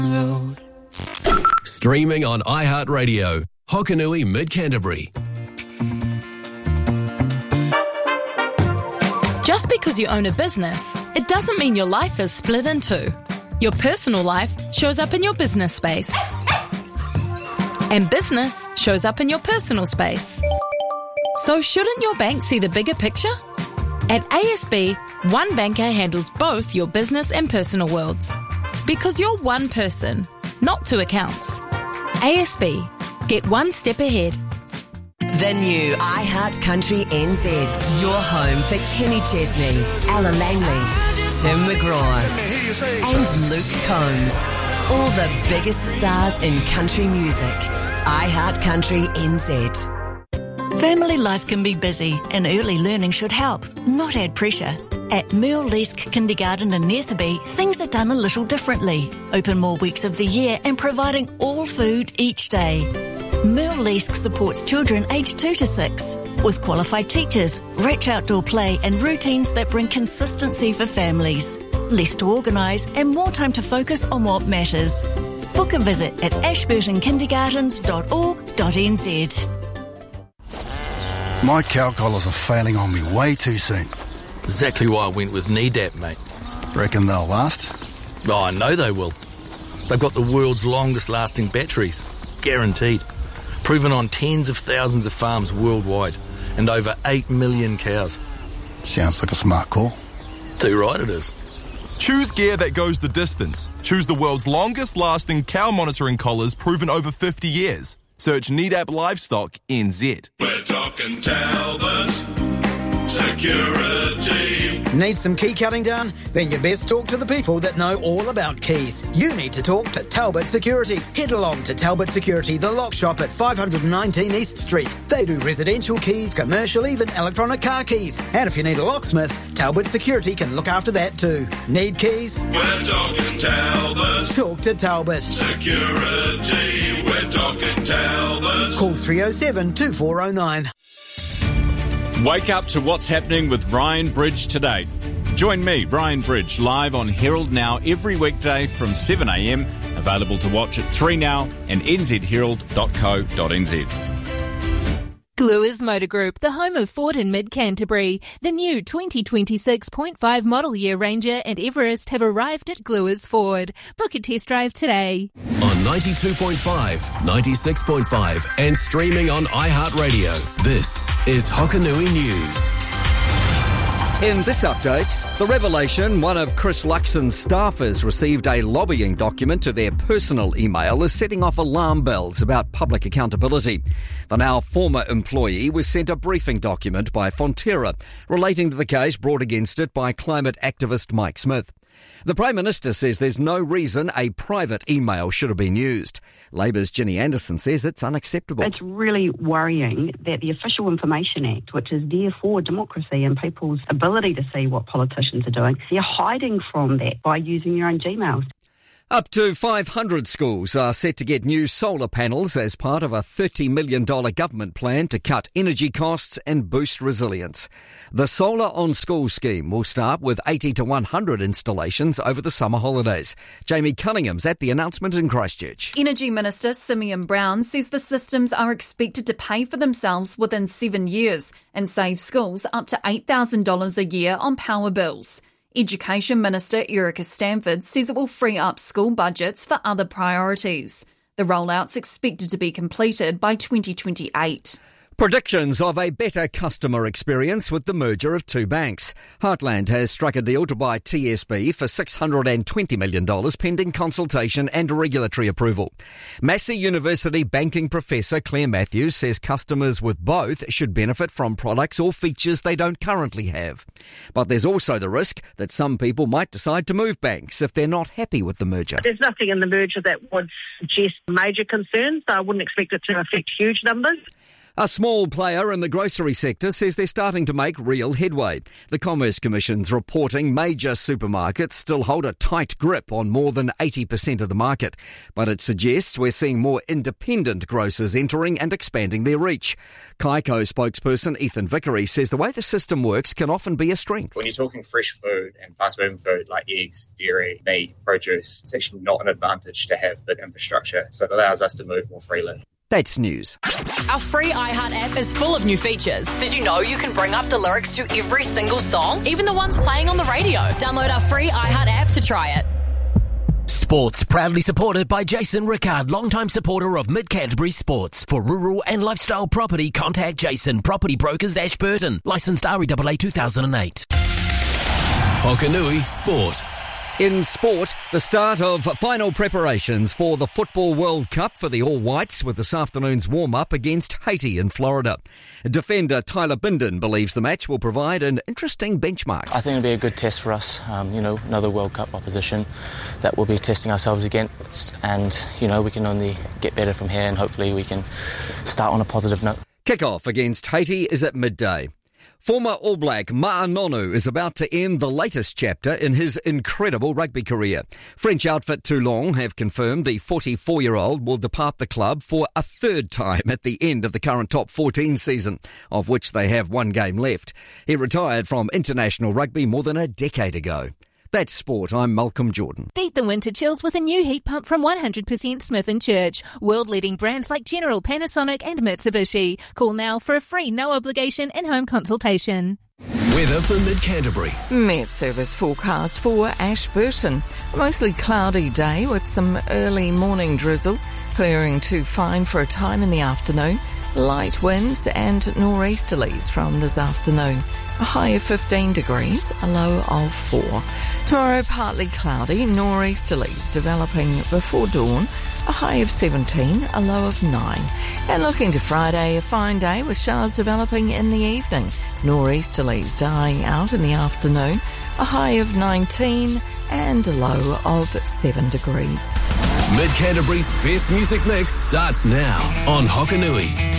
road. Streaming on iHeartRadio, Hokanui Mid-Canterbury. Just because you own a business, it doesn't mean your life is split in two. Your personal life shows up in your business space. And business shows up in your personal space. So shouldn't your bank see the bigger picture? At ASB, one banker handles both your business and personal worlds. Because you're one person, not two accounts. ASB. Get one step ahead. The new iHeart Country NZ. Your home for Kenny Chesney, Ella Langley, Tim McGraw, and Luke Combs. All the biggest stars in country music. iHeart Country NZ. Family life can be busy and early learning should help, not add pressure. At Merle Lesk Kindergarten in Netherby, things are done a little differently. Open more weeks of the year and providing all food each day. Merle Lesk supports children aged 2 to 6 with qualified teachers, rich outdoor play and routines that bring consistency for families. Less to organise and more time to focus on what matters. Book a visit at ashburtonkindergartens.org.nz. My cow collars are failing on me way too soon. Exactly why I went with Nedap, mate. Reckon they'll last? Oh, I know they will. They've got the world's longest lasting batteries. Guaranteed. Proven on tens of thousands of farms worldwide and over 8 million cows. Sounds like a smart call. Too right it is. Choose gear that goes the distance. Choose the world's longest lasting cow monitoring collars proven over 50 years. Search Nedap Livestock NZ. We're talking Talbot Security. Need some key cutting done? Then you best talk to the people that know all about keys. You need to talk to Talbot Security. Head along to Talbot Security, the lock shop at 519 East Street. They do residential keys, commercial, even electronic car keys. And if you need a locksmith, Talbot Security can look after that too. Need keys? We're talking Talbot. Talk to Talbot Security. We're talking Talbot. Call 307 2409. Wake up to what's happening with Ryan Bridge today. Join me, Ryan Bridge, live on Herald Now every weekday from 7am. Available to watch at 3Now and nzherald.co.nz. Gluers Motor Group, the home of Ford in Mid-Canterbury. The new 2026.5 model year Ranger and Everest have arrived at Gluers Ford. Book a test drive today. On 92.5, 96.5 and streaming on iHeartRadio. This is Hokanui News. In this update, the revelation one of Chris Luxon's staffers received a lobbying document to their personal email is setting off alarm bells about public accountability. The now former employee was sent a briefing document by Fonterra relating to the case brought against it by climate activist Mike Smith. The Prime Minister says there's no reason a private email should have been used. Labour's Ginny Anderson says it's unacceptable. It's really worrying that the Official Information Act, which is there for democracy and people's ability to see what politicians are doing, they're hiding from that by using their own Gmails. Up to 500 schools are set to get new solar panels as part of a $30 million government plan to cut energy costs and boost resilience. The Solar on School scheme will start with 80 to 100 installations over the summer holidays. Jamie Cunningham's at the announcement in Christchurch. Energy Minister Simeon Brown says the systems are expected to pay for themselves within 7 years and save schools up to $8,000 a year on power bills. Education Minister Erica Stanford says it will free up school budgets for other priorities. The rollout's expected to be completed by 2028. Predictions of a better customer experience with the merger of two banks. Heartland has struck a deal to buy TSB for $620 million pending consultation and regulatory approval. Massey University banking professor Claire Matthews says customers with both should benefit from products or features they don't currently have. But there's also the risk that some people might decide to move banks if they're not happy with the merger. There's nothing in the merger that would suggest major concerns, so I wouldn't expect it to affect huge numbers. A small player in the grocery sector says they're starting to make real headway. The Commerce Commission's reporting major supermarkets still hold a tight grip on more than 80% of the market, but it suggests we're seeing more independent grocers entering and expanding their reach. Kaiko spokesperson Ethan Vickery says the way the system works can often be a strength. When you're talking fresh food and fast-moving food like eggs, dairy, meat, produce, it's actually not an advantage to have big infrastructure, so it allows us to move more freely. That's news. Our free iHeart app is full of new features. Did you know you can bring up the lyrics to every single song, even the ones playing on the radio? Download our free iHeart app to try it. Sports proudly supported by Jason Rickard, longtime supporter of Mid-Canterbury Sports. For rural and lifestyle property, contact Jason, Property Brokers, Ashburton. Licensed REAA 2008. Hokanui Sport. In sport, the start of final preparations for the Football World Cup for the All Whites with this afternoon's warm-up against Haiti in Florida. Defender Tyler Bindon believes the match will provide an interesting benchmark. I think it'll be a good test for us, another World Cup opposition that we'll be testing ourselves against, and, we can only get better from here and hopefully we can start on a positive note. Kick-off against Haiti is at midday. Former All Black Ma'anonu is about to end the latest chapter in his incredible rugby career. French outfit Toulon have confirmed the 44-year-old will depart the club for a third time at the end of the current top 14 season, of which they have one game left. He retired from international rugby more than a decade ago. That's sport. I'm Malcolm Jordan. Beat the winter chills with a new heat pump from 100% Smith & Church. World-leading brands like General, Panasonic and Mitsubishi. Call now for a free no-obligation in-home consultation. Weather for Mid-Canterbury. Met service forecast for Ashburton. A mostly cloudy day with some early morning drizzle. Clearing to fine for a time in the afternoon. Light winds and nor'easterlies from this afternoon. A high of 15 degrees, a low of 4. Tomorrow partly cloudy, nor'easterlies developing before dawn. A high of 17, a low of 9. And looking to Friday, a fine day with showers developing in the evening. Nor'easterlies dying out in the afternoon. A high of 19 and a low of 7 degrees. Mid-Canterbury's best music mix starts now on Hokanui.